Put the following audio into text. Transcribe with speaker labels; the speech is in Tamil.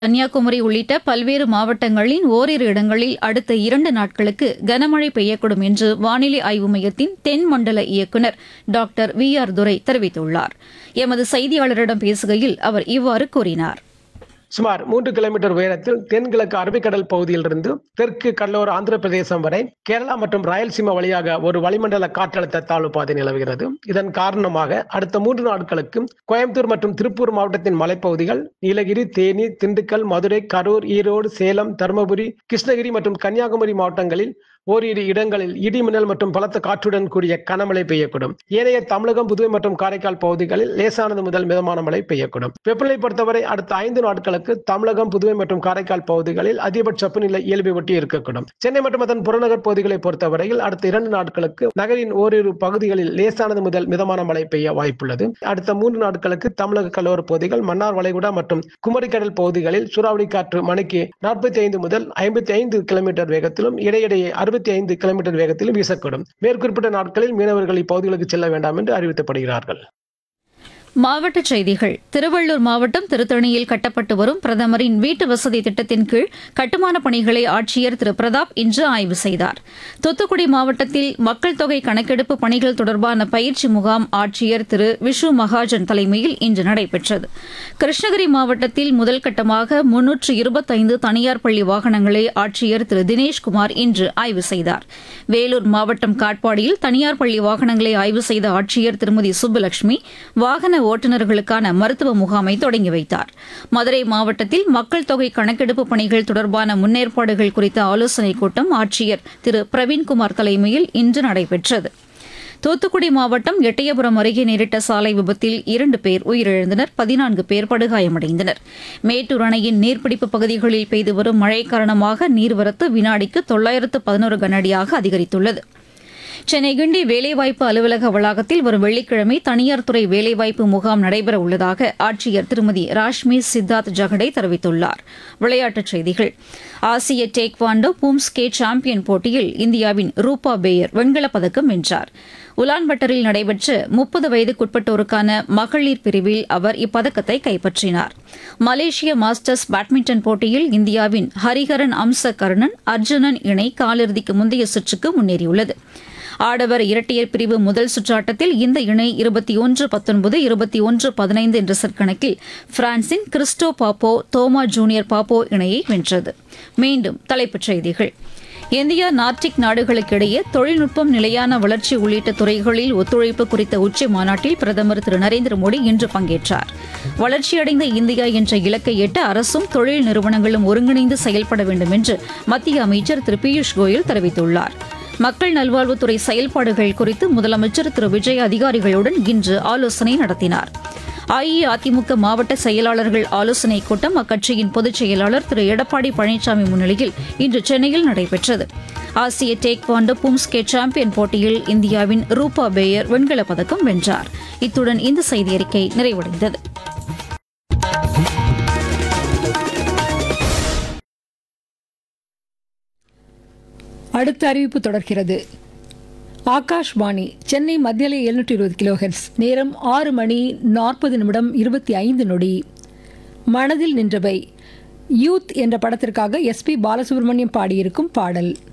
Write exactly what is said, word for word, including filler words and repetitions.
Speaker 1: கன்னியாகுமரி உள்ளிட்ட பல்வேறு மாவட்டங்களின் ஓரிரு இடங்களில் அடுத்த இரண்டு நாட்களுக்கு கனமழை பெய்யக்கூடும் என்று வானிலை ஆய்வு மையத்தின் தென் மண்டல இயக்குநர் டாக்டர் வி ஆர் துரை தெரிவித்துள்ளார். எமது செய்தியாளரிடம் பேசுகையில் அவர் இவ்வாறு கூறினார்.
Speaker 2: சுமார் மூன்று கிலோமீட்டர் உயரத்தில் தென்கிழக்கு அரபிக்கடல் பகுதியிலிருந்து தெற்கு கடலோர ஆந்திர பிரதேசம் வரை கேரளா மற்றும் ராயல்சீமா வழியாக ஒரு வளிமண்டல காற்றழுத்த தாழ்வு பாதை நிலவுகிறது. இதன் காரணமாக அடுத்த மூன்று நாட்களுக்கு கோயம்புத்தூர் மற்றும் திருப்பூர் மாவட்டத்தின் மலைப்பகுதிகள், நீலகிரி, தேனி, திண்டுக்கல், மதுரை, கரூர், ஈரோடு, சேலம், தருமபுரி, கிருஷ்ணகிரி மற்றும் கன்னியாகுமரி மாவட்டங்களில் ஓரிரு இடங்களில் இடி மின்னல் மற்றும் பலத்த காற்றுடன் கூடிய கனமழை பெய்யக்கூடும். ஏனைய தமிழகம், புதுவை மற்றும் காரைக்கால் பகுதிகளில் லேசானது முதல் மிதமான மழை பெய்யக்கூடும். வெப்பநிலை பொறுத்தவரை அடுத்த ஐந்து நாட்களுக்கு தமிழகம், புதுவை மற்றும் காரைக்கால் பகுதிகளில் அதிகபட்ச வெப்பநிலை இயல்பை ஒட்டி இருக்கக்கூடும். சென்னை மற்றும் அதன் புறநகர் பகுதிகளை பொறுத்தவரையில் அடுத்த இரண்டு நாட்களுக்கு நகரின் ஓரிரு பகுதிகளில் லேசானது முதல் மிதமான மழை பெய்ய வாய்ப்புள்ளது. அடுத்த மூன்று நாட்களுக்கு தமிழக கடலோர பகுதிகள், மன்னார் வளைகுடா மற்றும் குமரிக்கடல் பகுதிகளில் சூறாவளி காற்று மணிக்கு நாற்பத்தி ஐந்து முதல் ஐம்பத்தி ஐந்து கிலோமீட்டர் வேகத்திலும் இடையிடையே அறுபத்தி ஐந்து கிலோமீட்டர் வேகத்திலும் வீசக்கூடும். மேற்குறிப்பிட்ட நாட்களில் மீனவர்கள் இப்பகுதிகளுக்கு செல்ல வேண்டாம் என்று அறிவிக்கப்படுகிறார்கள்.
Speaker 1: மாவட்டச் செய்திகள். திருவள்ளூர் மாவட்டம் திருத்தணியில் கட்டப்பட்டு வரும் பிரதமரின் வீட்டு வசதி திட்டத்தின் கீழ் கட்டுமானப் பணிகளை ஆட்சியர் திரு பிரதாப் இன்று ஆய்வு செய்தார். தூத்துக்குடி மாவட்டத்தில் மக்கள் தொகை கணக்கெடுப்பு பணிகள் தொடர்பான பயிற்சி முகாம் ஆட்சியர் திரு விஷு மகாஜன் தலைமையில் இன்று நடைபெற்றது. கிருஷ்ணகிரி மாவட்டத்தில் முதல் கட்டமாக முன்னூற்று இருபத்தைந்து தனியார் பள்ளி வாகனங்களை ஆட்சியர் திரு தினேஷ்குமார் இன்று ஆய்வு செய்தார். வேலூர் மாவட்டம் காட்பாடியில் தனியார் பள்ளி வாகனங்களை ஆய்வு செய்த ஆட்சியர் திருமதி சுப்புலட்சுமி வாகன ஓட்டுநர்களுக்கான மருத்துவ முகாமை தொடங்கி வைத்தார். மதுரை மாவட்டத்தில் மக்கள் தொகை கணக்கெடுப்பு பணிகள் தொடர்பான முன்னேற்பாடுகள் குறித்த ஆலோசனைக் கூட்டம் ஆட்சியர் திரு பிரவீன்குமார் தலைமையில் இன்று நடைபெற்றது. தூத்துக்குடி மாவட்டம் எட்டயபுரம் அருகே நேரிட்ட சாலை விபத்தில் இரண்டு பேர் உயிரிழந்தனர், பதினான்கு பேர் படுகாயமடைந்தனர். மேட்டூர் அணையின் நீர்பிடிப்பு பகுதிகளில் பெய்து வரும் மழை காரணமாக நீர்வரத்து வினாடிக்கு தொள்ளாயிரத்து பதினோரு கனஅடியாக அதிகரித்துள்ளது. சென்னை கிண்டி வேலைவாய்ப்பு அலுவலக வளாகத்தில் வரும் வெள்ளிக்கிழமை தனியார் துறை வேலைவாய்ப்பு முகாம் நடைபெற உள்ளதாக ஆட்சியர் திருமதி ராஷ்மி சித்தார்த் ஜகடே தெரிவித்துள்ளார். விளையாட்டுச் செய்திகள். ஆசிய டேக்வாண்டோ பூம்ஸ்கே சாம்பியன் போட்டியில் இந்தியாவின் ரூபா பேயர் வெண்கலப் பதக்கம் வென்றார். உலான்பட்டரில் நடைபெற்ற முப்பது வயதுக்குட்பட்டோருக்கான மகளிர் பிரிவில் அவர் இப்பதக்கத்தை கைப்பற்றினார். மலேசிய மாஸ்டர்ஸ் பேட்மிண்டன் போட்டியில் இந்தியாவின் ஹரிஹரன் அம்ச கர்ணன் அர்ஜுனன் இணை காலிறுதிக்கு முந்தைய சுற்றுக்கு முன்னேறியுள்ளது. ஆடவர் இரட்டையர் பிரிவு முதல் சுற்றாட்டத்தில் இந்த இணை இருபத்தி ஒன்று பத்தொன்பது இருபத்தி ஒன்று பதினைந்து என்ற செட் கணக்கில் பிரான்சின் கிறிஸ்டோ பாப்போ தோமா ஜூனியர் பாப்போ இணையை வென்றது. மீண்டும் தலைப்புச் செய்திகள். இந்தியா நார்டிக் நாடுகளுக்கிடையே தொழில்நுட்பம், நிலையான வளர்ச்சி உள்ளிட்ட துறைகளில் ஒத்துழைப்பு குறித்த உச்சி மாநாட்டில் பிரதமர் திரு நரேந்திர மோடி இன்று பங்கேற்றார். வளர்ச்சியடைந்த இந்தியா என்ற இலக்கை எட்ட அரசும் தொழில் நிறுவனங்களும் ஒருங்கிணைந்து செயல்பட வேண்டும் என்று மத்திய அமைச்சர் திரு பியூஷ் கோயல் தெரிவித்துள்ளார். மக்கள் நல்வாழ்வுத்துறை செயல்பாடுகள் குறித்து முதலமைச்சர் திரு விஜய் அதிகாரிகளுடன் இன்று ஆலோசனை நடத்தினார். அஇஅதிமுக மாவட்ட செயலாளர்கள் ஆலோசனைக் கூட்டம் அக்கட்சியின் பொதுச் செயலாளர் திரு எடப்பாடி பழனிசாமி முன்னிலையில் இன்று சென்னையில் நடைபெற்றது. ஆசிய டேக்வாண்டோ பூம்ஸ்கே சாம்பியன் போட்டியில் இந்தியாவின் ரூபா பேயர் வெண்கலப் பதக்கம் வென்றார். இத்துடன் இந்த செய்தியறிக்கை நிறைவடைந்தது.
Speaker 3: அடுத்த அறிவிப்பு தொடர்கிறது. ஆகாஷ்வாணி சென்னை மத்தியலை எழுநூற்றி இருபது கிலோ ஹெர்ட்ஸ். நேரம் ஆறு மணி நாற்பது நிமிடம் இருபத்தி ஐந்து நொடி. மனதில் நின்றவை யூத் என்ற படத்திற்காக எஸ் பி பாலசுப்ரமணியம் பாடியிருக்கும் பாடல்.